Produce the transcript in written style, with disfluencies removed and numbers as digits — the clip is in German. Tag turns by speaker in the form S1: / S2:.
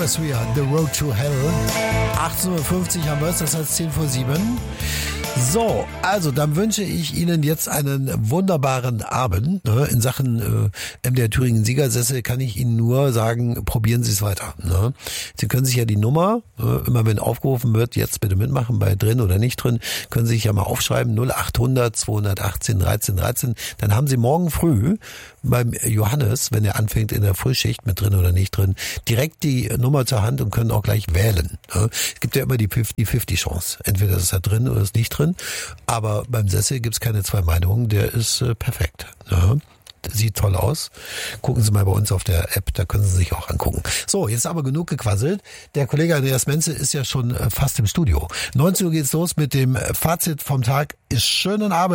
S1: Chris Rea, The Road to Hell. 18.50 Uhr haben wir es, das heißt 10 vor 7. So, also dann wünsche ich Ihnen jetzt einen wunderbaren Abend. In Sachen MDR Thüringen Siegersessel kann ich Ihnen nur sagen, probieren Sie es weiter. Sie können sich ja die Nummer, immer wenn aufgerufen wird, jetzt bitte mitmachen, bei drin oder nicht drin, können Sie sich ja mal aufschreiben, 0800 218 13 13. Dann haben Sie morgen früh beim Johannes, wenn er anfängt in der Frühschicht mit drin oder nicht drin, direkt die Nummer zur Hand und können auch gleich wählen. Es gibt ja immer die 50-50 Chance. Entweder ist er drin oder ist nicht drin. Aber beim Sessel gibt's keine zwei Meinungen. Der ist perfekt. Sieht toll aus. Gucken Sie mal bei uns auf der App, da können Sie sich auch angucken. So, jetzt aber genug gequasselt. Der Kollege Andreas Menze ist ja schon fast im Studio. 19 Uhr geht's los mit dem Fazit vom Tag. Ist schönen Abend.